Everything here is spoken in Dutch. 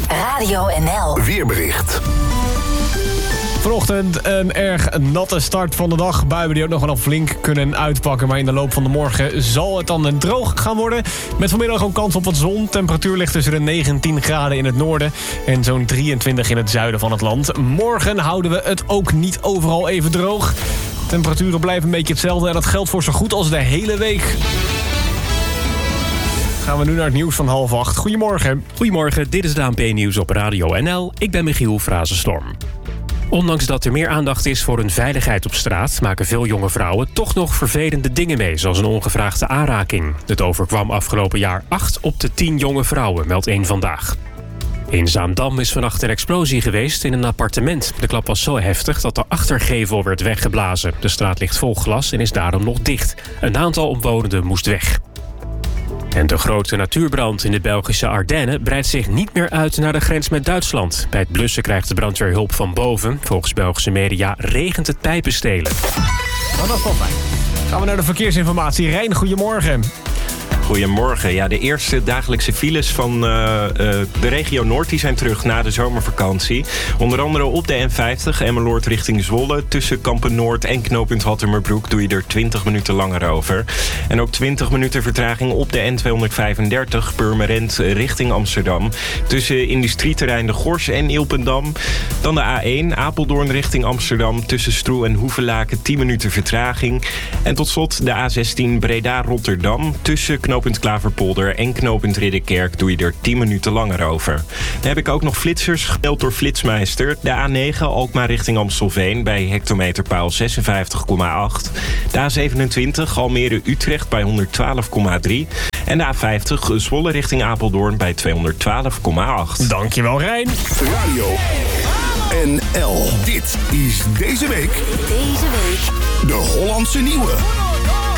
Radio NL. Weerbericht. Vanochtend een erg natte start van de dag. Buien die ook nog wel flink kunnen uitpakken. Maar in de loop van de morgen zal het dan droog gaan worden. Met vanmiddag ook kans op wat zon. Temperatuur ligt tussen de 19 graden in het noorden en zo'n 23 in het zuiden van het land. Morgen houden we het ook niet overal even droog. Temperaturen blijven een beetje hetzelfde en dat geldt voor zo goed als de hele week. Gaan we nu naar het nieuws van 7:30. Goedemorgen. Goedemorgen, dit is het ANP-nieuws op Radio NL. Ik ben Michiel Frazenstorm. Ondanks dat er meer aandacht is voor hun veiligheid op straat, maken veel jonge vrouwen toch nog vervelende dingen mee, zoals een ongevraagde aanraking. Het overkwam afgelopen jaar 8 op de 10 jonge vrouwen, meldt 1 Vandaag. In Zaandam is vannacht een explosie geweest in een appartement. De klap was zo heftig dat de achtergevel werd weggeblazen. De straat ligt vol glas en is daarom nog dicht. Een aantal omwonenden moest weg. En de grote natuurbrand in de Belgische Ardennen breidt zich niet meer uit naar de grens met Duitsland. Bij het blussen krijgt de brandweer hulp van boven. Volgens Belgische media regent het pijpenstelen. Nou, dat is wel fijn. Gaan we naar de verkeersinformatie. Rijn, goedemorgen. Goedemorgen. Ja, de eerste dagelijkse files van de regio Noord die zijn terug na de zomervakantie. Onder andere op de N50 Emmeloord richting Zwolle. Tussen Kampen Noord en knooppunt Hattemerbroek doe je er 20 minuten langer over. En ook 20 minuten vertraging op de N235 Purmerend richting Amsterdam. Tussen industrieterrein De Gors en Ilpendam. Dan de A1 Apeldoorn richting Amsterdam. Tussen Stroe en Hoevelaken 10 minuten vertraging. En tot slot de A16 Breda-Rotterdam. Tussen knooppunt Klaverpolder en knooppunt Ridderkerk doe je er 10 minuten langer over. Dan heb ik ook nog flitsers gemeld door Flitsmeister. De A9 Alkmaar richting Amstelveen bij hectometerpaal 56,8. De A27 Almere-Utrecht bij 112,3. En de A50 Zwolle richting Apeldoorn bij 212,8. Dankjewel, Rijn. Radio NL. Dit is deze week de Hollandse Nieuwe.